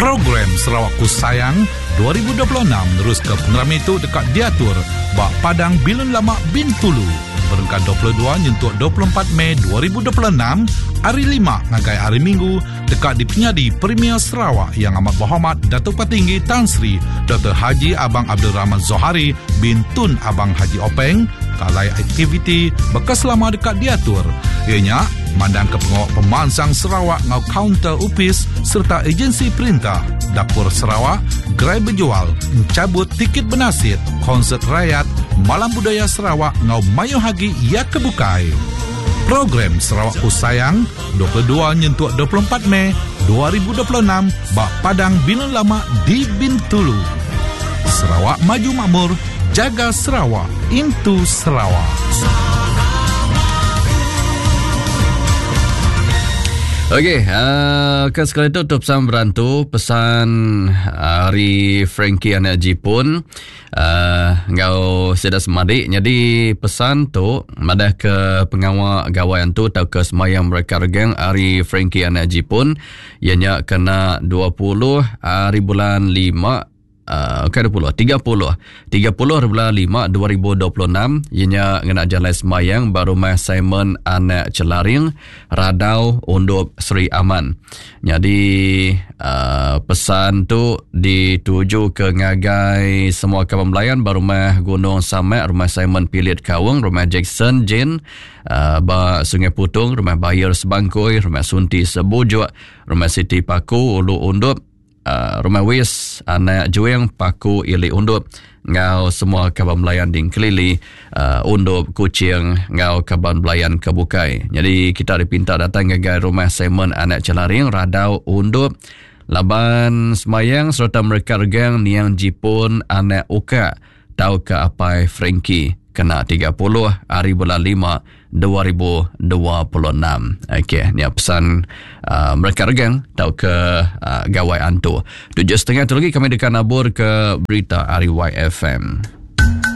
Program Sarawakku Sayang 2026 terus ke pengeram itu dekat diatur Bak Padang Bilun Lama Bintulu berengkat 22 nyentuk 24 Mei 2026 hari 5 ngagai hari Minggu dekat di penyadi Premier Sarawak yang amat berhormat Datuk Petinggi Tan Sri Dr. Haji Abang Abdul Rahman Zohari bin Tun Abang Haji Openg kalai aktiviti bekas lama dekat diatur ianya mandang ke pengawak pemansang Sarawak ngau kaunter upis serta agensi perintah Dapur Sarawak gerai berjual mencabut tiket bernasid konsert rakyat Malam Budaya Sarawak ngau mayu hagi ia kebukai. Program Sarawakku Sayang 22 nyentuk 24 Mei 2026 Bak Padang Bilun Lama di Bintulu. Sarawak maju makmur, jaga Sarawak, into Sarawak. Okey, ke sekali itu pesan berantu, pesan hari Frankie anak Jipun, ngau sedar semadik. Jadi pesan tu madah ke pengawal gawaian tu atau ke semayang mereka regeng hari Frankie anak Jipun, ianya kena 20 hari bulan 5. 30 bulan 5 2026 ianya ngena jalan semayang baru mai Simon anak Celaring Radau Undup Seri Aman. Jadi pesan tu dituju ke ngagai semua kawan melayan baru mai Gunung Samet, rumah Simon Pilit Kawung, rumah Jackson Jin ba Sungai Putung, rumah Bayer Sebangkoi, rumah Sunti Sebujuk, rumah Siti Paku Ulu Undup, rumah Wis anak Jueng Paku Ili Undup, ngau semua kaban melayan ding kelili Undup Kucing ngau kaban melayan Kebukai. Jadi kita dipinta datang ke rumah Simon anak Celaring Radau Undup laban semayang serta mereka regang niang Jipun anak Uka tau ke apai Frankie kena 30 hari bulan 5 2026. Okey, ni pesan mereka regang tau ke gawai antu. 7.30 tu lagi kami dekat nabur ke berita RYFM.